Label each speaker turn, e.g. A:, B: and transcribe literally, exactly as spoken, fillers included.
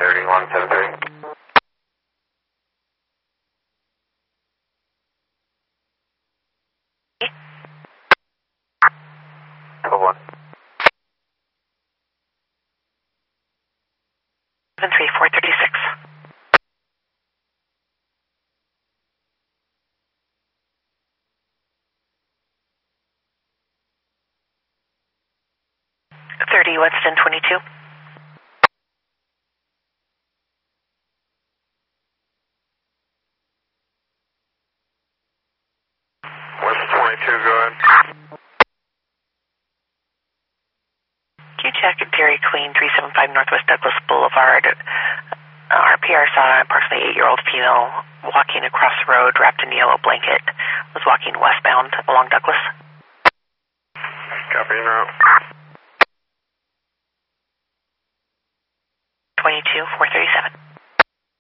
A: thirty-one seventy-three. twelve one.
B: seven three four three six. thirty Weston twenty-two.
A: West twenty-two, go ahead.
B: Can you check Dairy Queen three seven five Northwest Douglas Boulevard? Uh, our P R saw an approximately eight-year-old female walking across the road wrapped in a yellow blanket. Was walking westbound along Douglas.
A: Copy, en route.
B: twenty-two four thirty-seven.